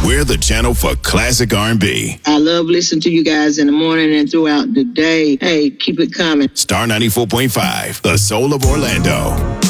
We're the channel for classic R&B. I love listening to you guys in the morning and throughout the day. Hey, keep it coming. Star 94.5, the soul of Orlando.